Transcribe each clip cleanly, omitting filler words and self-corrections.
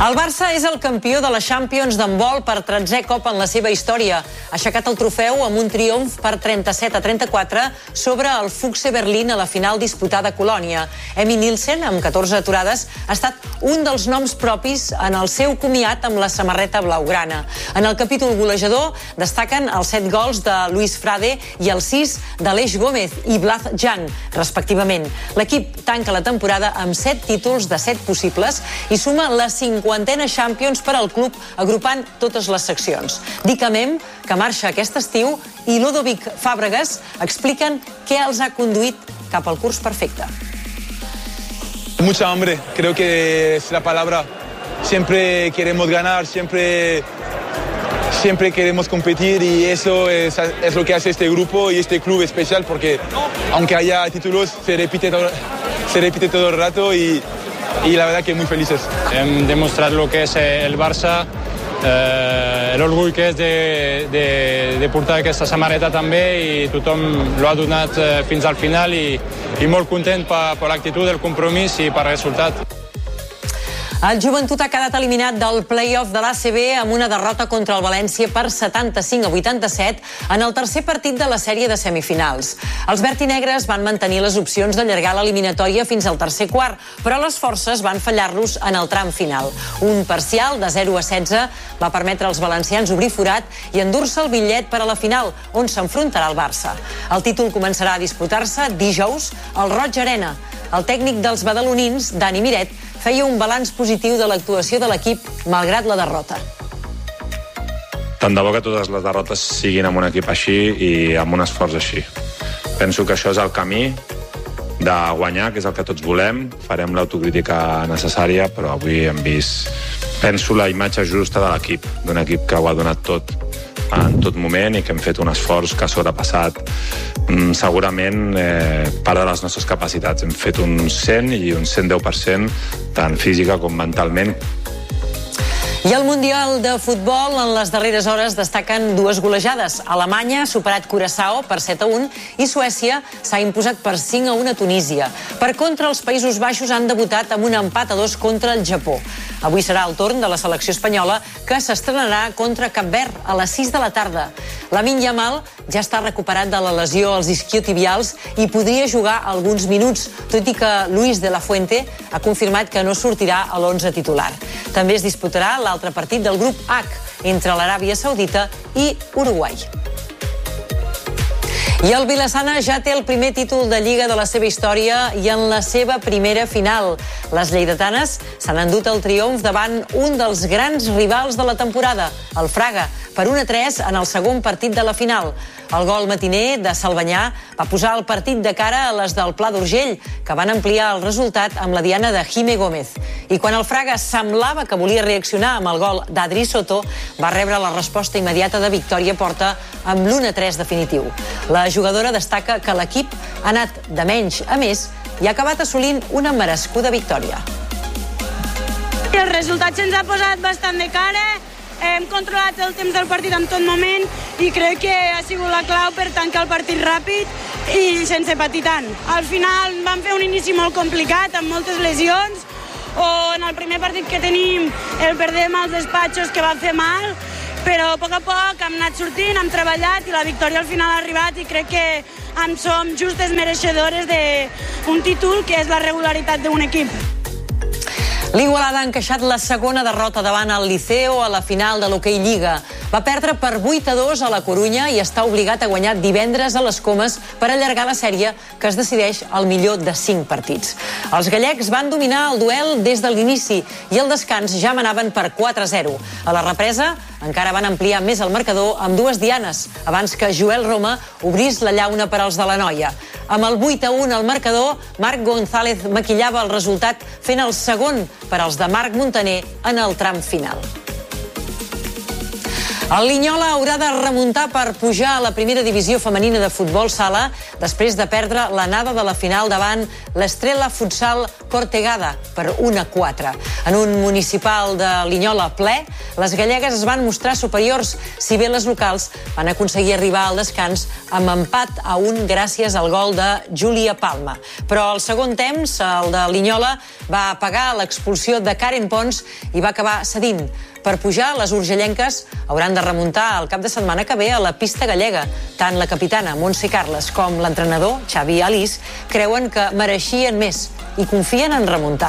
El Barça és el campió de la Champions d'handbol per 13è cop en la seva història. Ha aixecat el trofeu amb un triomf per 37-34 sobre el Füchse Berlín a la final disputada a Colònia. Emmy Nielsen, amb 14 aturades, ha estat un dels noms propis en el seu comiat amb la samarreta blaugrana. En el capítol golejador destaquen els 7 gols de Luis Frade i els 6 d'Aleix Gómez i Blaz Jan, respectivament. L'equip tanca la temporada amb 7 títols de 7 possibles i suma la 50a Champions per al club, agrupant totes les seccions. Dick Amem, que marxa aquest estiu, i Ludovic Fàbregas expliquen què els ha conduït cap al curs perfecte. Mucha hambre, creo que es la palabra. Siempre queremos ganar, siempre queremos competir y eso es lo que hace este grupo y este club especial, porque aunque haya títulos se repite todo el rato y la verdad que muy felices. Hem demostrat lo que és el Barça, l'orgull que és de portar aquesta samarreta també, i tothom l'ha donat fins al final i molt content per l'actitud, el compromís i per el resultat. El Joventut ha quedat eliminat del play-off de l'ACB amb una derrota contra el València per 75-87 en el tercer partit de la sèrie de semifinals. Els vertinegres van mantenir les opcions d'allargar l'eliminatòria fins al tercer quart, però les forces van fallar-los en el tram final. Un parcial de 0-16 va permetre als valencians obrir forat i endur-se el bitllet per a la final, on s'enfrontarà el Barça. El títol començarà a disputar-se dijous al Roig Arena. El tècnic dels badalonins, Dani Miret, feia un balanç positiu de l'actuació de l'equip, malgrat la derrota. Tant de bo que totes les derrotes siguin amb un equip així i amb un esforç així. Penso que això és el camí de guanyar, que és el que tots volem. Farem l'autocrítica necessària, però avui hem vist, penso, la imatge justa de l'equip, d'un equip que ho ha donat tot en tot moment i que hem fet un esforç que ha sobrepassat segurament part de les nostres capacitats. Hem fet un 100 i un 110%, tant física com mentalment. I al Mundial de Futbol, en les darreres hores, destaquen dues golejades. Alemanya ha superat Curaçao per 7-1 i Suècia s'ha imposat per 5-1 a Tunísia. Per contra, els Països Baixos han debutat amb un empat a 2 contra el Japó. Avui serà el torn de la selecció espanyola, que s'estrenarà contra Cap Verd a les 6 de la tarda. Lamine Yamal ja està recuperat de la lesió als isquiotibials i podria jugar alguns minuts, tot i que Luis de la Fuente ha confirmat que no sortirà a l'11 titular. També es disputarà l'altre partit del grup H, entre l'Aràbia Saudita i Uruguai. I el Vilassana ja té el primer títol de Lliga de la seva història i en la seva primera final. Les lleidatanes s'han endut el triomf davant un dels grans rivals de la temporada, el Fraga, per 1-3 en el segon partit de la final. El gol matiner de Salvanyà va posar el partit de cara a les del Pla d'Urgell, que van ampliar el resultat amb la diana de Jime Gómez. I quan el Fraga semblava que volia reaccionar amb el gol d'Adri Soto, va rebre la resposta immediata de Victòria Porta amb l'1-3 definitiu. La jugadora destaca que l'equip ha anat de menys a més i ha acabat assolint una merescuda victòria. El resultat se'ns ha posat bastant de cara. Hem controlat el temps del partit en tot moment i crec que ha sigut la clau per tancar el partit ràpid i sense patir tant. Al final vam fer un inici molt complicat, amb moltes lesions, o en el primer partit que tenim el perdem als despatxos, que va fer mal, però a poc hem anat sortint, hem treballat i la victòria al final ha arribat i crec que en som justes mereixedores d'un títol que és la regularitat d'un equip. L'Igualada ha encaixat la segona derrota davant el Liceo a la final de l'Hoquei Lliga. Va perdre per 8-2 a la Corunya i està obligat a guanyar divendres a les Comes per allargar la sèrie, que es decideix al millor de 5 partits. Els gallecs van dominar el duel des de l'inici i al descans ja manaven per 4-0. A la represa encara van ampliar més el marcador amb dues dianes, abans que Joel Roma obrís la llauna per als de la Noia. Amb el 8-1 al marcador, Marc González maquillava el resultat fent el segon per als de Marc Montaner en el tram final. El Linyola haurà de remuntar per pujar a la primera divisió femenina de futbol sala després de perdre l'anada de la final davant l'Estrella Futsal Cortegada per 1-4. En un municipal de Linyola ple, les gallegues es van mostrar superiors, si bé les locals van aconseguir arribar al descans amb empat a 1 gràcies al gol de Júlia Palma. Però al segon temps, el de Linyola va pagar l'expulsió de Karen Pons i va acabar cedint. Per pujar, les urgellenques hauran de remuntar el cap de setmana que ve a la pista gallega. Tant la capitana Montse Carles com l'entrenador Xavi Alís creuen que mereixien més i confien en remuntar.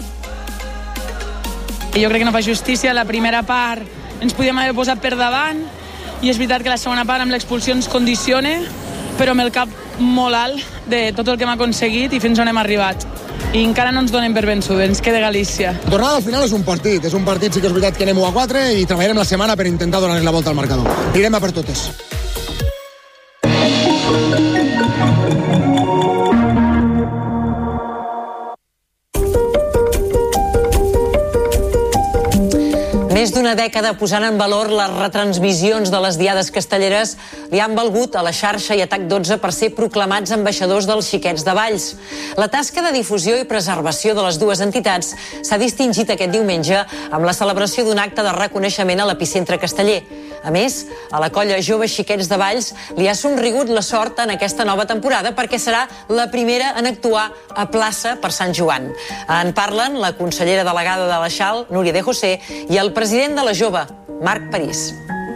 Jo crec que no fa justícia. La primera part ens podíem haver posat per davant i és veritat que la segona part amb l'expulsió ens condiciona, però amb el cap molt alt de tot el que hem aconseguit i fins on hem arribat. I encara no ens donem per vençuts, ens queda Galícia. La tornada al final és un partit sí que és veritat que anem 1-4 i treballarem la setmana per intentar donar la volta al marcador. Irem a per totes. Més d'una dècada posant en valor les retransmissions de les diades castelleres li han valgut a la xarxa i a TAC12 per ser proclamats ambaixadors dels Xiquets de Valls. La tasca de difusió i preservació de les dues entitats s'ha distingit aquest diumenge amb la celebració d'un acte de reconeixement a l'epicentre casteller. A més, a la colla Jove Xiquets de Valls li ha somrigut la sort en aquesta nova temporada perquè serà la primera en actuar a plaça per Sant Joan. En parlen la consellera delegada de la XAL, Núria de José, i el president de la Jove, Marc París.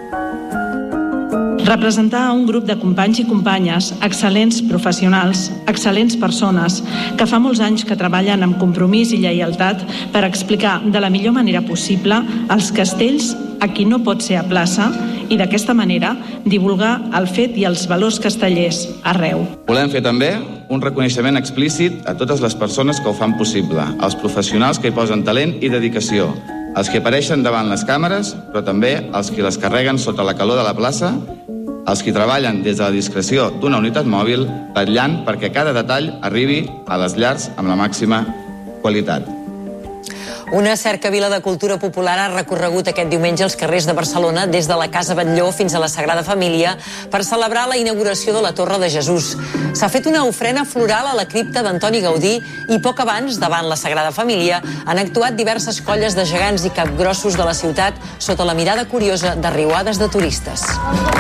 Representar un grup de companys i companyes, excel·lents professionals, excel·lents persones, que fa molts anys que treballen amb compromís i lleialtat per explicar de la millor manera possible els castells a qui no pot ser a plaça i d'aquesta manera divulgar el fet i els valors castellers arreu. Volem fer també un reconeixement explícit a totes les persones que ho fan possible, als professionals que hi posen talent i dedicació, els que apareixen davant les càmeres, però també els que les carreguen sota la calor de la plaça, els que treballen des de la discreció d'una unitat mòbil, vetllant perquè cada detall arribi a les llars amb la màxima qualitat. Una cercavila de cultura popular ha recorregut aquest diumenge els carrers de Barcelona des de la Casa Batlló fins a la Sagrada Família per celebrar la inauguració de la Torre de Jesús. S'ha fet una ofrena floral a la cripta d'Antoni Gaudí i poc abans, davant la Sagrada Família, han actuat diverses colles de gegants i capgrossos de la ciutat sota la mirada curiosa de riuades de turistes.